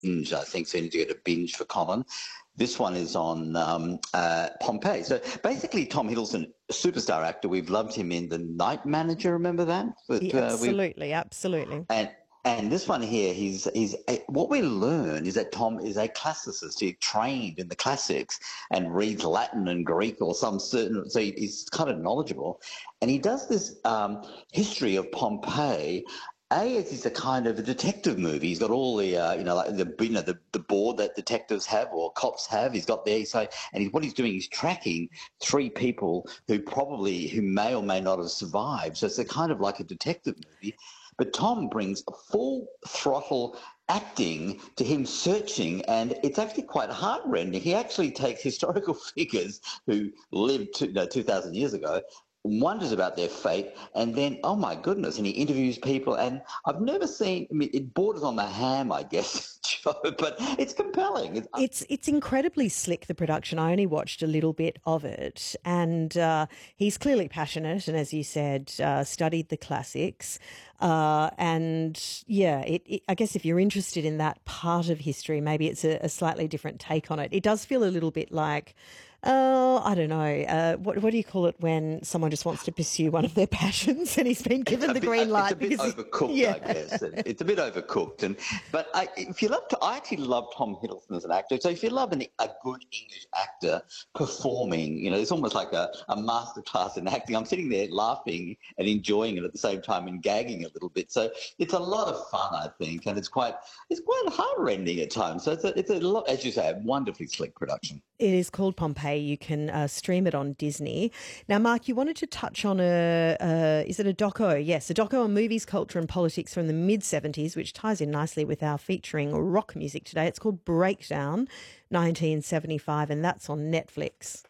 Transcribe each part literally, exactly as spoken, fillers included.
binge, I think, so you need to get a binge for Colin. This one is on um, uh, Pompeii. So basically, Tom Hiddleston, a superstar actor, we've loved him in The Night Manager, remember that? But Yeah, uh, we've absolutely, absolutely. and and this one here, he's he's what we learn is that Tom is a classicist. He trained in the classics and reads Latin and Greek or some certain. So he's kind of knowledgeable, and he does this um, history of Pompeii. A, it's a kind of a detective movie. He's got all the, uh, you know, like the, you know, the, the board that detectives have or cops have. He's got there. So, and he, what he's doing is tracking three people who probably, who may or may not have survived. So it's a kind of like a detective movie. But Tom brings full throttle acting to him searching, and it's actually quite heartrending. He actually takes historical figures who lived two, no, two thousand years ago, wonders about their fate, and then, oh my goodness, and he interviews people, and I've never seen, I mean, it borders on the ham, I guess, Joe, but it's compelling. It's, It's it's incredibly slick, the production. I only watched a little bit of it, and uh, he's clearly passionate, and as you said, uh, studied the classics. Uh, and yeah, it, it, I guess if you're interested in that part of history, maybe it's a, a slightly different take on it. It does feel a little bit like, oh, I don't know. Uh, what what do you call it when someone just wants to pursue one of their passions and he's been given the bit, green light? it's a bit because overcooked, he, yeah. I guess. It's a bit overcooked, and but I, if you love, to, I actually love Tom Hiddleston as an actor. So if you love an, a good English actor performing, you know, it's almost like a, a masterclass in acting. I'm sitting there laughing and enjoying it at the same time and gagging a little bit. So it's a lot of fun, I think, and it's quite it's quite heartrending at times. So it's a, it's a lot, as you say, a wonderfully slick production. It is called Pompeii. You can uh, stream it on Disney. Now, Mark, you wanted to touch on a, uh, is it a doco? Yes, a doco on movies, culture and politics from the mid seventies, which ties in nicely with our featuring rock music today. It's called Breakdown nineteen seventy-five, and that's on Netflix.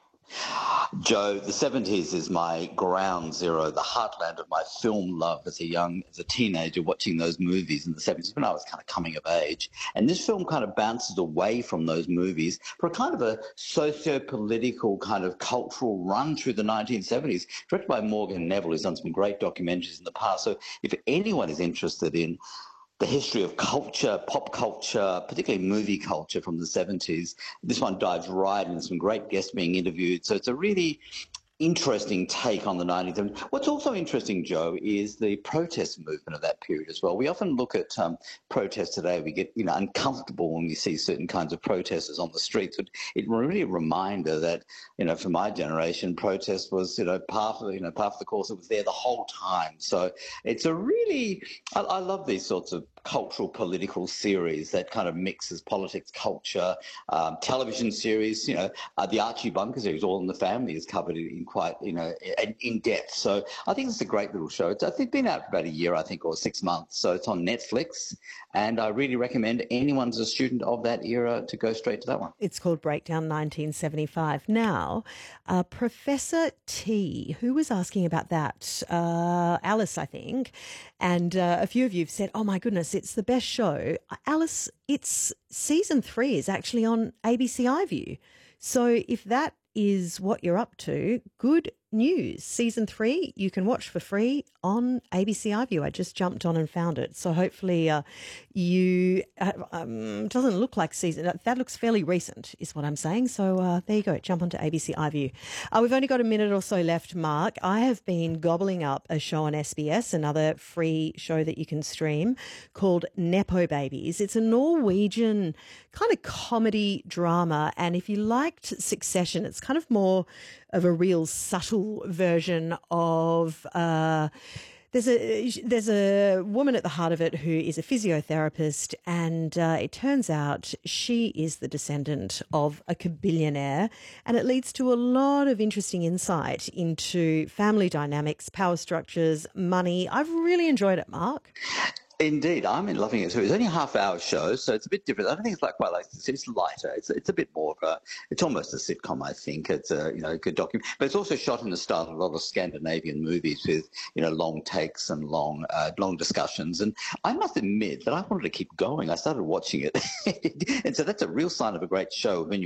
Joe, the seventies is my ground zero, the heartland of my film love as a young, as a teenager watching those movies in the seventies when I was kind of coming of age. And this film kind of bounces away from those movies for a kind of a socio-political kind of cultural run through the nineteen seventies, directed by Morgan Neville, who's done some great documentaries in the past. So if anyone is interested in the history of culture, pop culture, particularly movie culture from the seventies. This one dives right into some great guests being interviewed. So it's a really interesting take on the nineteen seventies. What's also interesting, Joe, is the protest movement of that period as well. We often look at um, protests today. We get, you know, uncomfortable when we see certain kinds of protesters on the streets. But it's really a reminder that, you know, for my generation, protest was, you know, part of, you know, part of the course. It was there the whole time. So it's a really, I, I love these sorts of cultural political series that kind of mixes politics, culture, um, television series. You know, uh, the Archie Bunker series, All in the Family, is covered in quite, you know, in, in depth. So I think it's a great little show. It's, I think, been out for about a year, I think, or six months. So it's on Netflix, and I really recommend anyone who's a student of that era to go straight to that one. It's called Breakdown nineteen seventy-five. Now, uh, Professor T, who was asking about that? Uh, Alice, I think. And uh, a few of you have said, oh my goodness, it's the best show. Alice, it's season three is actually on A B C iView. So if that is what you're up to, good news. Season three, you can watch for free on A B C iView. I just jumped on and found it. So hopefully uh, you, uh, um, doesn't look like season, that looks fairly recent is what I'm saying. So uh, there you go, jump onto A B C iView. Uh, we've only got a minute or so left, Mark. I have been gobbling up a show on S B S, another free show that you can stream called Nepo Babies. It's a Norwegian kind of comedy drama. And if you liked Succession, it's kind of more of a real subtle version of uh, there's a there's a woman at the heart of it who is a physiotherapist, and uh, it turns out she is the descendant of a billionaire, and it leads to a lot of interesting insight into family dynamics, power structures, money. I've really enjoyed it, Mark. Indeed, I'm in loving it too. It's only a half-hour show, so it's a bit different. I don't think it's like quite like it's, it's lighter. It's it's a bit more of a. It's almost a sitcom, I think. It's a you know a good document, but it's also shot in the style of a lot of Scandinavian movies with you know long takes and long uh, long discussions. And I must admit that I wanted to keep going. I started watching it, and so that's a real sign of a great show when you want to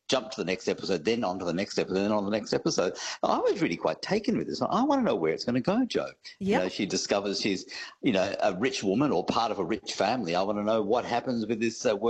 jump to the next episode, then on to the next episode, then on to the next episode. I was really quite taken with this. I want to know where it's going to go, Joe. You Yep. know, she discovers she's, you know, a rich woman or part of a rich family. I want to know what happens with this uh,